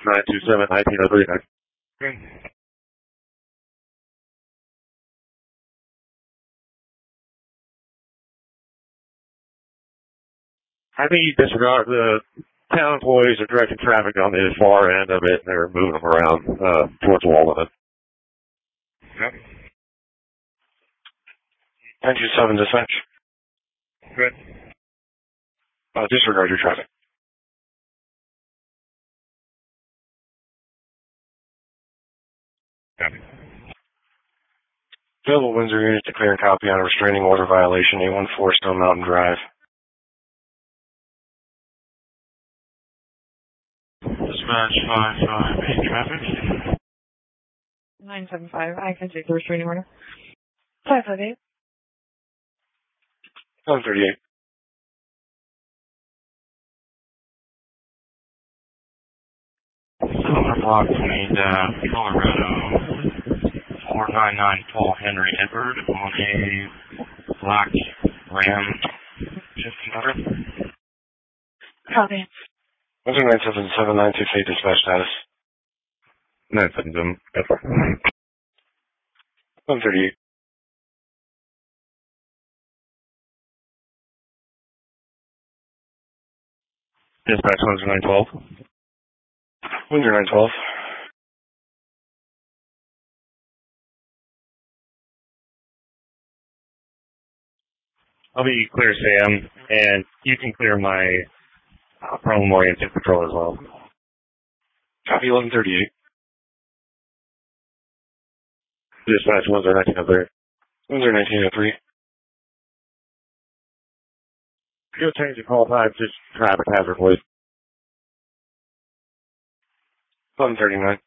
927-1903. Okay. I think you disregard the town employees are directing traffic on the far end of it, and they're moving them around towards Walnut. Yep. 927 dispatch. Good. Disregard your traffic. Copy. Available Windsor unit declare and copy on a restraining order violation, 814 Stone Mountain Drive. Dispatch 558 traffic. 975. I can take the restraining order. 558. 738. Silver Block 20, Colorado. 499 Paul Henry Edward on a black Ram 1500. Copy. 977-968 dispatch status. 977. 738. Dispatch Windsor 912. Windsor 912. I'll be clear, Sam, and you can clear my problem-oriented patrol as well. Copy 1138. Dispatch Windsor 1903. Windsor 1903. You'll change the call time to traffic hazard, please. 1139.